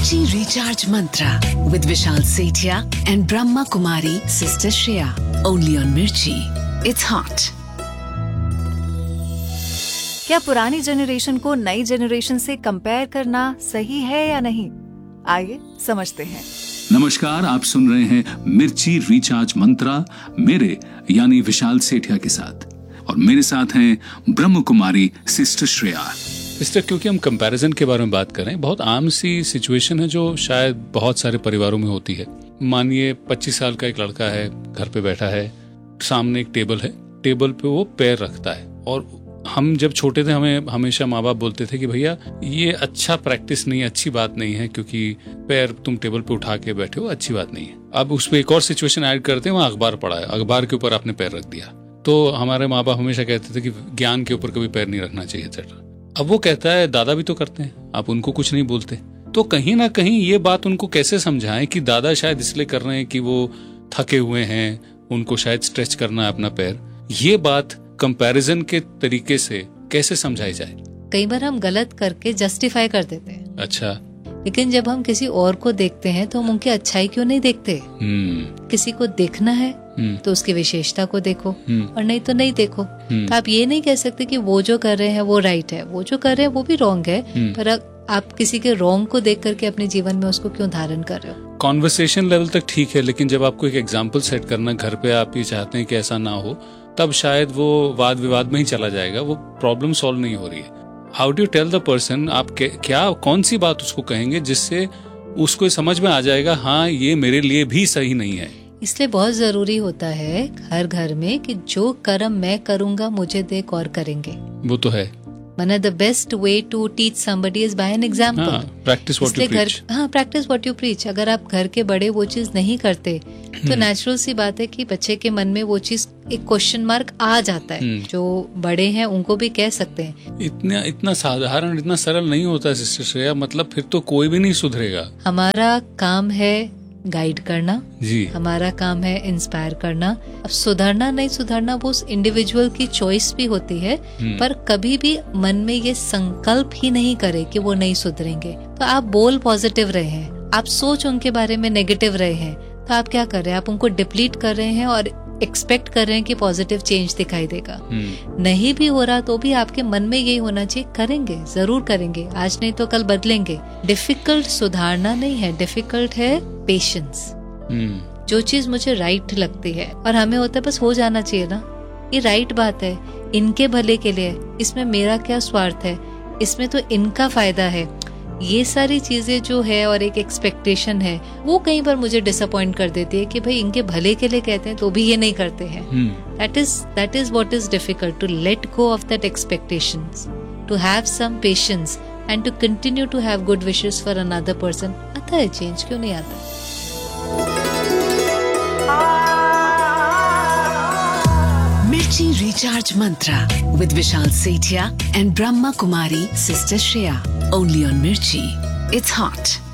Mirchi Recharge Mantra with Vishal Sethia and Brahma Kumari Sister Shreya. Only on Mirchi. It's hot. क्या पुरानी generation को नई generation से compare करना सही है या नहीं? आइए समझते हैं। नमस्कार, आप सुन रहे हैं मिर्ची रिचार्ज मंत्रा मेरे यानी विशाल सेठिया के साथ, और मेरे साथ हैं ब्रह्म कुमारी सिस्टर श्रेया। सिस्टर, क्योंकि हम कंपैरिजन के बारे में बात कर रहे हैं, बहुत आम सी सिचुएशन है जो शायद बहुत सारे परिवारों में होती है। मानिए 25 साल का एक लड़का है, घर पे बैठा है, सामने एक टेबल है, टेबल पे वो पैर रखता है। और हम जब छोटे थे हमें हमेशा माँ बाप बोलते थे कि भैया ये अच्छा प्रैक्टिस नहीं है, अच्छी बात नहीं है, क्योंकि पैर तुम टेबल पे उठा के बैठे हो, अच्छी बात नहीं है। अब उस पर एक और सिचुएशन ऐड करते हैं, वहाँ अखबार पड़ा है, अखबार के ऊपर आपने पैर रख दिया, तो हमारे माँ बाप हमेशा कहते थे कि ज्ञान के ऊपर कभी पैर नहीं रखना चाहिए एक्सेट्रा। अब वो कहता है दादा भी तो करते हैं, आप उनको कुछ नहीं बोलते। तो कहीं ना कहीं ये बात उनको कैसे समझाएं कि दादा शायद इसलिए कर रहे हैं कि वो थके हुए हैं, उनको शायद स्ट्रेच करना है अपना पैर। ये बात कंपैरिजन के तरीके से कैसे समझाई जाए? कई बार हम गलत करके जस्टिफाई कर देते हैं। अच्छा, लेकिन जब हम किसी और को देखते हैं तो हम उनकी अच्छाई क्यों नहीं देखते? किसी को देखना है तो उसकी विशेषता को देखो, और नहीं तो नहीं देखो। तो आप ये नहीं कह सकते कि वो जो कर रहे हैं वो राइट है, वो जो कर रहे हैं वो भी रॉन्ग है, पर आप किसी के रॉन्ग को देख करके अपने जीवन में उसको क्यों धारण कर रहे हो? कॉन्वर्सेशन लेवल तक ठीक है, लेकिन जब आपको एक एग्जाम्पल सेट करना, घर पे आप ये चाहते हैं कि ऐसा ना हो, तब शायद वो वाद विवाद में ही चला जाएगा, वो प्रॉब्लम सॉल्व नहीं हो रही है। How do you tell the person, आप क्या कौन सी बात उसको कहेंगे जिससे उसको समझ में आ जाएगा हाँ ये मेरे लिए भी सही नहीं है? इसलिए बहुत जरूरी होता है हर घर में कि जो कर्म मैं करूंगा मुझे देख और करेंगे। वो तो है, माना the best way to teach somebody is by an example. Practice what you preach. Practice what you preach. अगर आप घर के बड़े वो चीज नहीं करते तो नेचुरल सी बात है कि बच्चे के मन में वो चीज एक क्वेश्चन मार्क आ जाता है। जो बड़े हैं उनको भी कह सकते हैं। इतना साधारण, इतना सरल नहीं होता सिस्टर श्रेया, मतलब फिर तो कोई भी नहीं सुधरेगा। हमारा काम है गाइड करना जी, हमारा काम है इंस्पायर करना। अब सुधरना नहीं सुधरना वो उस इंडिविजुअल की चॉइस भी होती है, पर कभी भी मन में ये संकल्प ही नहीं करे कि वो नहीं सुधरेंगे। तो आप बोल पॉजिटिव रहे हैं, आप सोच उनके बारे में नेगेटिव रहे हैं, तो आप क्या कर रहे हैं? आप उनको डिप्लीट कर रहे हैं और एक्सपेक्ट कर रहे हैं कि पॉजिटिव चेंज दिखाई देगा। नहीं भी हो रहा तो भी आपके मन में यही होना चाहिए, करेंगे, जरूर करेंगे, आज नहीं तो कल बदलेंगे। डिफिकल्ट सुधारना नहीं है, डिफिकल्ट है पेशेंस। जो चीज मुझे राइट लगती है और हमें होता है बस हो जाना चाहिए ना, ये राइट बात है, इनके भले के लिए, इसमें मेरा क्या स्वार्थ है, इसमें तो इनका फायदा है। ये सारी चीजें जो है और एक एक्सपेक्टेशन है वो कई बार मुझे डिसअपॉइंट कर देती है कि भाई इनके भले के लिए कहते हैं तो भी ये नहीं करते हैं। That is what is difficult, to let go of that expectations, to have some patience and to continue to have good wishes for another person. आता है चेंज, क्यों नहीं आता? Mirchi Recharge Mantra with Vishal Sethia and Brahma Kumari Sister Shreya. Only on Mirchi. It's hot.